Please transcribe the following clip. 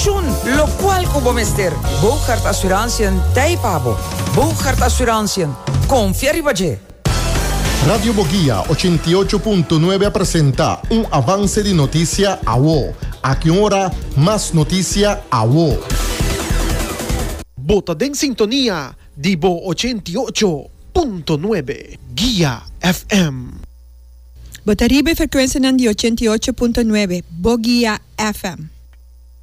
pensioen, lo cual como mister. Bogart Assurantie Taipabo. Bogart Assurantie. Confiar y valle. Radio Boguía 88.9 presenta un avance de noticia a WO. A qué hora más noticia a WO. Bota en sintonía, Divo 88.9 Guía FM. Botaribe frecuencia di 88.9 Boguía FM.